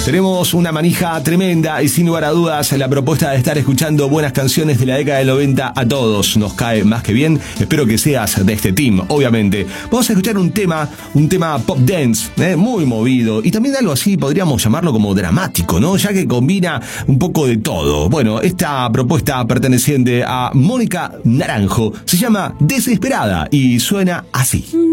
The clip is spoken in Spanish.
Tenemos una manija tremenda y sin lugar a dudas la propuesta de estar escuchando buenas canciones de la década del 90 a todos nos cae más que bien. Espero que seas de este team, obviamente. Vamos a escuchar un tema pop dance, muy movido y también algo así podríamos llamarlo como dramático, ¿no? Ya que combina un poco de todo. Bueno, esta propuesta perteneciente a Mónica Naranjo se llama Desesperada y suena así.